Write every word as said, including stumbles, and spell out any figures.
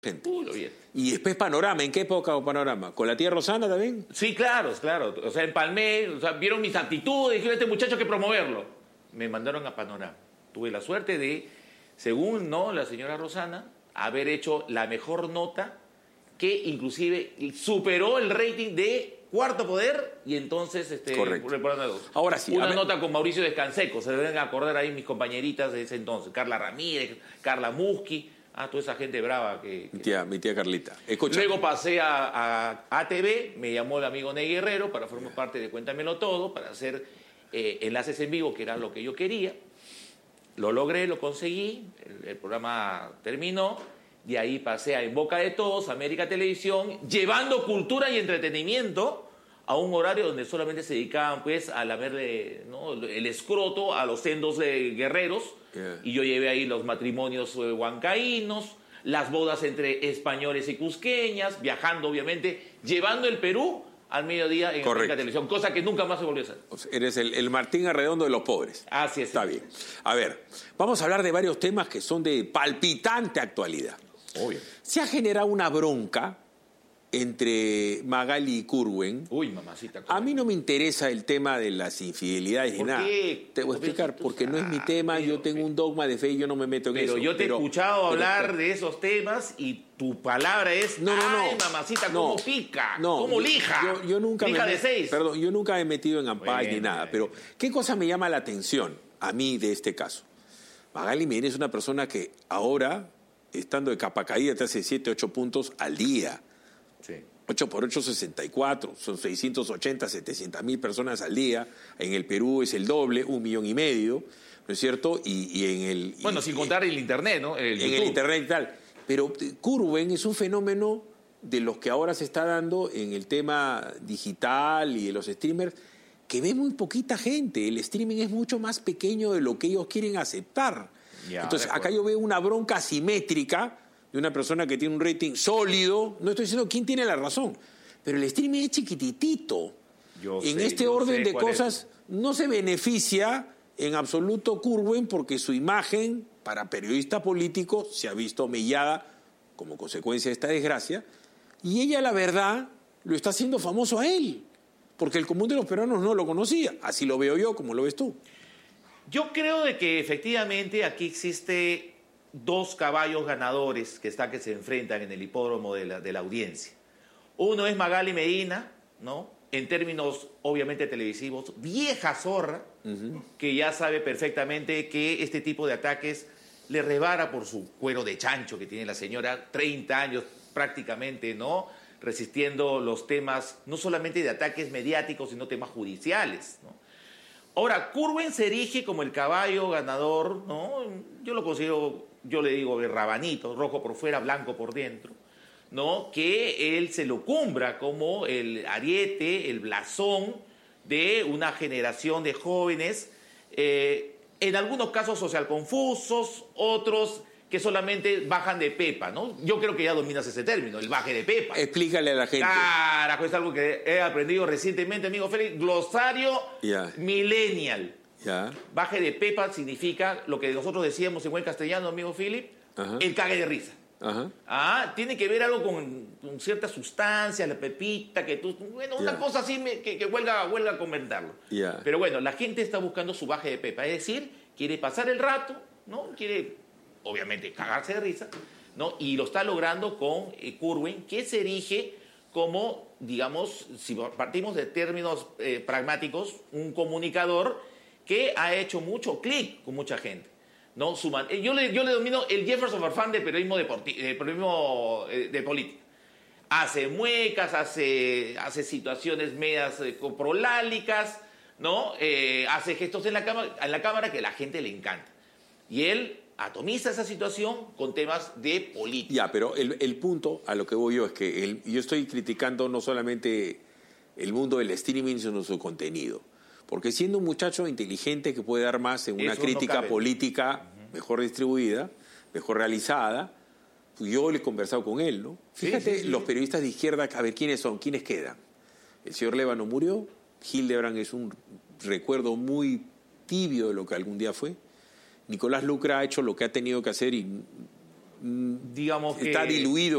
Gente. Uy, lo bien. Y después Panorama, ¿en qué época o Panorama? ¿Con la tía Rosana también? Sí, claro, claro. O sea, empalmé, o sea, vieron mis actitudes, dijeron, este muchacho hay que promoverlo. Me mandaron a Panorama. Tuve la suerte de, según no la señora Rosana, haber hecho la mejor nota que inclusive superó el rating de Cuarto Poder y entonces este Correcto. Ahora sí. Una nota con Mauricio Descanseco, se deben acordar ahí mis compañeritas de ese entonces, Carla Ramírez, Carla Musqui, ah, toda esa gente brava que... que... Mi, tía, mi tía Carlita. Escucha. Luego pasé a, a A T V, me llamó el amigo Ney Guerrero para formar parte de Cuéntamelo Todo, para hacer eh, enlaces en vivo, que era lo que yo quería. Lo logré, lo conseguí, el, el programa terminó. De ahí pasé a En Boca de Todos, América Televisión, llevando cultura y entretenimiento a un horario donde solamente se dedicaban pues a lamerle, ¿no?, el escroto a los sendos de guerreros. Yeah. Y yo llevé ahí los matrimonios eh, huancaínos, las bodas entre españoles y cusqueñas, viajando obviamente, llevando el Perú al mediodía en América Televisión, cosa que nunca más se volvió a hacer. O sea, eres el, el Martín Arredondo de los pobres. Así es. Está bien. A ver, vamos a hablar de varios temas que son de palpitante actualidad. Obvio. Se ha generado una bronca entre Magali y Curwen. Uy, mamacita. A mí no me interesa el tema de las infidelidades ni nada. Qué? Te voy a explicar, porque no es mi tema, pero, yo tengo un dogma de fe y yo no me meto en pero eso. Yo te pero he escuchado pero, hablar pero, de esos temas y tu palabra es, no, no, no, ay, mamacita, no, cómo pica, no, cómo yo, lija, yo, yo nunca lija me, de seis. Perdón, yo nunca me he metido en ampay Bueno, ni nada, bueno. pero ¿qué cosa me llama la atención a mí de este caso? Magali Medina es una persona que ahora, estando de capa caída, te hace siete, ocho puntos al día. Sí. ocho por ocho, sesenta y cuatro. Son seiscientos ochenta, setecientas mil personas al día. En el Perú es el doble, un millón y medio, ¿no es cierto? Y, y en el... Bueno, y, sin contar el internet, ¿no? El en YouTube. el internet y tal. Pero Curwen es un fenómeno de los que ahora se está dando en el tema digital y de los streamers, que ve muy poquita gente. El streaming es mucho más pequeño de lo que ellos quieren aceptar. Ya, entonces, acá yo veo una bronca asimétrica de una persona que tiene un rating sólido. No estoy diciendo quién tiene la razón, pero el streaming es chiquititito. Yo en sé, este yo orden sé de cuál cosas es. No se beneficia en absoluto Curwen porque su imagen para periodista político se ha visto mellada como consecuencia de esta desgracia, y ella, la verdad, lo está haciendo famoso a él, porque el común de los peruanos no lo conocía. Así lo veo yo, como lo ves tú. Yo creo de que efectivamente aquí existe dos caballos ganadores que están que se enfrentan en el hipódromo de la, de la audiencia. Uno es Magali Medina, ¿no?, en términos obviamente televisivos, vieja zorra, uh-huh. que ya sabe perfectamente que este tipo de ataques le rebara por su cuero de chancho que tiene la señora, treinta años prácticamente, ¿no?, resistiendo los temas, no solamente de ataques mediáticos, sino temas judiciales, ¿no? Ahora, Curwen se erige como el caballo ganador, ¿no? Yo lo considero, yo le digo, el rabanito, rojo por fuera, blanco por dentro, ¿no?, que él se lo cumbra como el ariete, el blasón de una generación de jóvenes, eh, en algunos casos social confusos, otros que solamente bajan de pepa, ¿no? Yo creo que ya dominas ese término, el baje de pepa. Explícale a la gente. Carajo, es algo que he aprendido recientemente, amigo Félix, glosario yeah. millennial. Yeah. Baje de pepa significa lo que nosotros decíamos en buen castellano, amigo Philip, uh-huh. el cague de risa. Uh-huh. Ah, tiene que ver algo con, con cierta sustancia, la pepita, que tú, bueno, una yeah. cosa así me, que, que huelga, huelga a comentarlo. Yeah. Pero bueno, la gente está buscando su baje de pepa, es decir, quiere pasar el rato, ¿no? Quiere, obviamente, cagarse de risa, ¿no? Y lo está logrando con eh, Curwen, que se erige como, digamos, si partimos de términos eh, pragmáticos, un comunicador que ha hecho mucho clic con mucha gente. No, su man... yo, le, yo le domino el Jefferson Farfán de periodismo, deporti... de, periodismo eh, de política. Hace muecas, hace, hace situaciones medias eh, prolálicas, ¿no? Eh, hace gestos en la, cámara, en la cámara que a la gente le encanta. Y él atomiza esa situación con temas de política. Ya, pero el, el punto a lo que voy yo es que el, yo estoy criticando no solamente el mundo del streaming, sino su contenido. Porque siendo un muchacho inteligente que puede dar más en una Eso crítica no política uh-huh. mejor distribuida, mejor realizada, pues yo le he conversado con él, ¿no? Fíjate, sí, sí, sí. Los periodistas de izquierda, a ver, ¿quiénes son? ¿Quiénes quedan? El señor Lévano murió, Hildebrand es un recuerdo muy tibio de lo que algún día fue, Nicolás Lucra ha hecho lo que ha tenido que hacer y digamos está que... diluido